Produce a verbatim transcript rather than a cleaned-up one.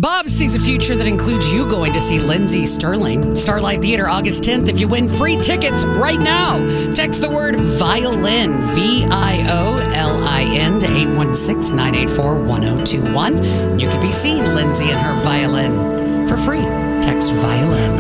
Bob sees a future that includes you going to see Lindsey Stirling. Starlight Theater, August tenth. If you win free tickets right now, text the word violin, V I O L I N, to eight one six, nine eight four, one zero two one. You could be seeing Lindsey and her violin for free. Text violin.